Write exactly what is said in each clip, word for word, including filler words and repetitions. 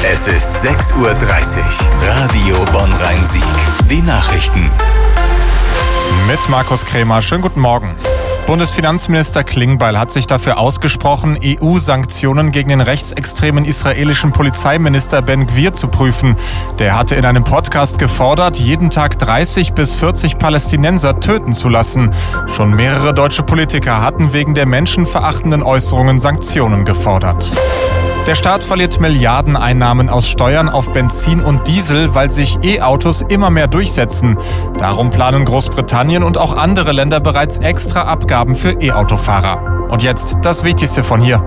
Es ist sechs Uhr dreißig. Radio Bonn-Rhein-Sieg. Die Nachrichten. Mit Markus Krämer. Schönen guten Morgen. Bundesfinanzminister Klingbeil hat sich dafür ausgesprochen, E U-Sanktionen gegen den rechtsextremen israelischen Polizeiminister Ben Gvir zu prüfen. Der hatte in einem Podcast gefordert, jeden Tag dreißig bis vierzig Palästinenser töten zu lassen. Schon mehrere deutsche Politiker hatten wegen der menschenverachtenden Äußerungen Sanktionen gefordert. Der Staat verliert Milliardeneinnahmen aus Steuern auf Benzin und Diesel, weil sich E-Autos immer mehr durchsetzen. Darum planen Großbritannien und auch andere Länder bereits extra Abgaben für E-Autofahrer. Und jetzt das Wichtigste von hier.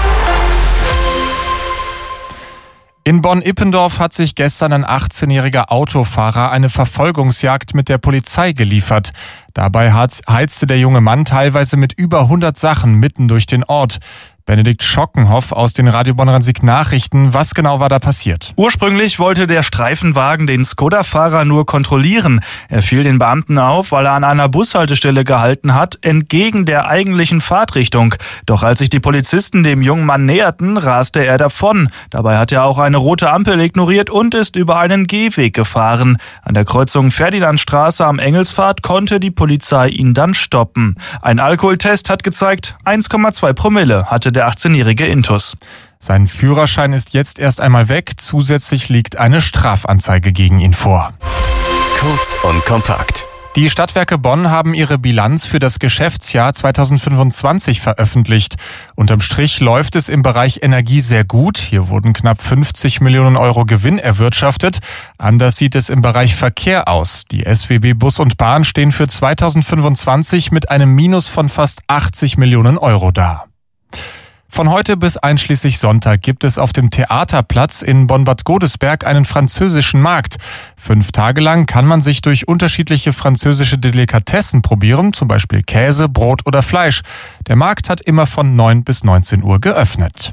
In Bonn-Ippendorf hat sich gestern ein achtzehnjähriger Autofahrer eine Verfolgungsjagd mit der Polizei geliefert. Dabei heizte der junge Mann teilweise mit über hundert Sachen mitten durch den Ort. Benedikt Schockenhoff aus den Radio Bonn-Rhein-Sieg Nachrichten. Was genau war da passiert? Ursprünglich wollte der Streifenwagen den Skoda-Fahrer nur kontrollieren. Er fiel den Beamten auf, weil er an einer Bushaltestelle gehalten hat, entgegen der eigentlichen Fahrtrichtung. Doch als sich die Polizisten dem jungen Mann näherten, raste er davon. Dabei hat er auch eine rote Ampel ignoriert und ist über einen Gehweg gefahren. An der Kreuzung Ferdinandstraße am Engelspfad konnte die Polizei ihn dann stoppen. Ein Alkoholtest hat gezeigt, eins Komma zwei Promille hatte der achtzehnjährige Intus. Sein Führerschein ist jetzt erst einmal weg. Zusätzlich liegt eine Strafanzeige gegen ihn vor. Kurz und kompakt. Die Stadtwerke Bonn haben ihre Bilanz für das Geschäftsjahr zweitausendfünfundzwanzig veröffentlicht. Unterm Strich läuft es im Bereich Energie sehr gut. Hier wurden knapp fünfzig Millionen Euro Gewinn erwirtschaftet. Anders sieht es im Bereich Verkehr aus. Die S W B Bus und Bahn stehen für zweitausendfünfundzwanzig mit einem Minus von fast achtzig Millionen Euro da. Von heute bis einschließlich Sonntag gibt es auf dem Theaterplatz in Bonn-Bad Godesberg einen französischen Markt. Fünf Tage lang kann man sich durch unterschiedliche französische Delikatessen probieren, zum Beispiel Käse, Brot oder Fleisch. Der Markt hat immer von neun bis neunzehn Uhr geöffnet.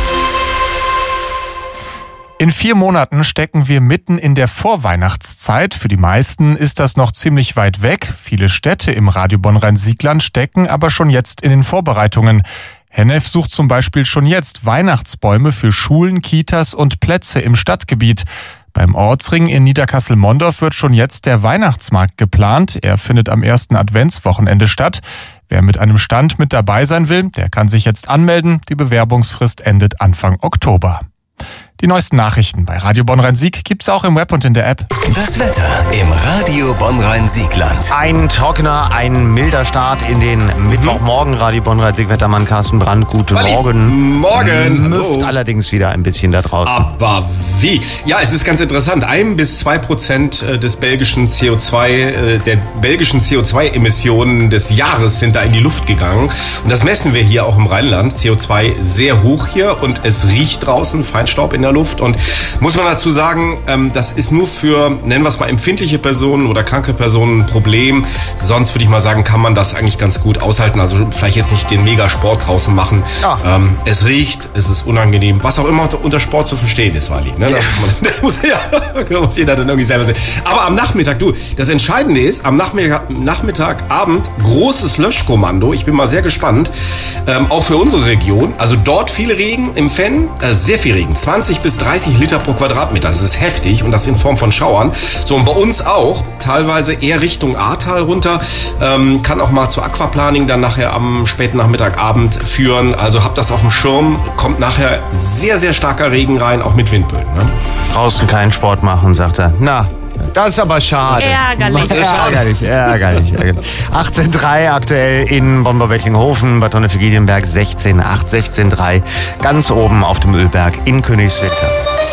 In vier Monaten stecken wir mitten in der Vorweihnachtszeit. Für die meisten ist das noch ziemlich weit weg. Viele Städte im Radio Bonn-Rhein-Siegland stecken aber schon jetzt in den Vorbereitungen. Hennef sucht zum Beispiel schon jetzt Weihnachtsbäume für Schulen, Kitas und Plätze im Stadtgebiet. Beim Ortsring in Niederkassel-Mondorf wird schon jetzt der Weihnachtsmarkt geplant. Er findet am ersten Adventswochenende statt. Wer mit einem Stand mit dabei sein will, der kann sich jetzt anmelden. Die Bewerbungsfrist endet Anfang Oktober. Die neuesten Nachrichten bei Radio Bonn-Rhein-Sieg gibt's auch im Web und in der App. Das Wetter im Radio Bonn-Rhein-Siegland. Ein trockener, ein milder Start in den Mittwochmorgen. Radio Bonn-Rhein-Sieg-Wettermann Carsten Brandt, guten Olli, Morgen. Morgen. Müfft Hallo. allerdings wieder ein bisschen da draußen. Aber wie? Ja, es ist ganz interessant. Ein bis zwei Prozent des belgischen C O zwei, der belgischen C O zwei Emissionen des Jahres sind da in die Luft gegangen. Und das messen wir hier auch im Rheinland. C O zwei sehr hoch hier und es riecht draußen, Feinstaub in der Luft. Und muss man dazu sagen, das ist nur für, nennen wir es mal, empfindliche Personen oder kranke Personen ein Problem. Sonst würde ich mal sagen, kann man das eigentlich ganz gut aushalten. Also vielleicht jetzt nicht den Megasport draußen machen. Ja. Ähm, es riecht, es ist unangenehm. Was auch immer unter Sport zu verstehen ist, Wally. Ne? Das muss, ja, das muss jeder dann irgendwie selber sehen. Aber am Nachmittag, du, das Entscheidende ist, am Nachmittag, Nachmittagabend großes Löschkommando. Ich bin mal sehr gespannt. Ähm, auch für unsere Region. Also dort viel Regen im Fenn, äh, sehr viel Regen. zwanzig bis dreißig Liter pro Quadratmeter. Das ist heftig und das in Form von Schauern. So, und bei uns auch. Teilweise eher Richtung Ahrtal runter. Ähm, kann auch mal zu Aquaplaning dann nachher am späten Nachmittagabend führen. Also habt das auf dem Schirm. Kommt nachher sehr, sehr starker Regen rein, auch mit Windböen. Ne? Draußen keinen Sport machen, sagt er. Na, das ist aber schade. Ärgerlich. Ärgerlich, ärgerlich, ärgerlich. achtzehn Komma drei aktuell in Bonn-Becklinghausen, Bad Honnef-Giedienberg sechzehn Komma acht, sechzehn Komma drei. Ganz oben auf dem Ölberg in Königswinter.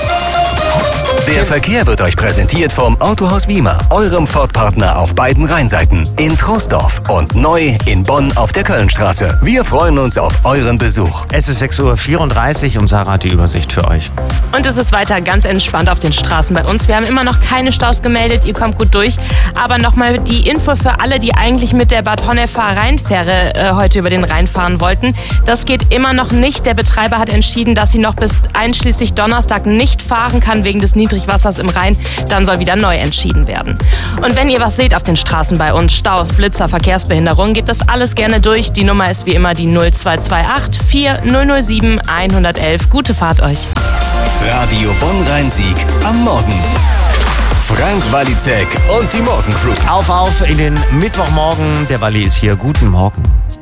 Der Verkehr wird euch präsentiert vom Autohaus Wiemer, eurem Ford-Partner auf beiden Rheinseiten, in Troisdorf und neu in Bonn auf der Kölnstraße. Wir freuen uns auf euren Besuch. Es ist sechs Uhr vierunddreißig und Sarah hat die Übersicht für euch. Und es ist weiter ganz entspannt auf den Straßen bei uns. Wir haben immer noch keine Staus gemeldet, ihr kommt gut durch. Aber nochmal die Info für alle, die eigentlich mit der Bad Honnefer Rheinfähre äh, heute über den Rhein fahren wollten. Das geht immer noch nicht. Der Betreiber hat entschieden, dass sie noch bis einschließlich Donnerstag nicht fahren kann wegen des Niedrigwassers im Rhein. Dann soll wieder neu entschieden werden. Und wenn ihr was seht auf den Straßen bei uns, Staus, Blitzer, Verkehrsbehinderungen, gebt das alles gerne durch. Die Nummer ist wie immer die null zwei zwei acht vier null null sieben eins eins eins. Gute Fahrt euch. Radio Bonn-Rhein-Sieg am Morgen. Frank Walizek und die Morgencrew. Auf, auf in den Mittwochmorgen. Der Walli ist hier. Guten Morgen.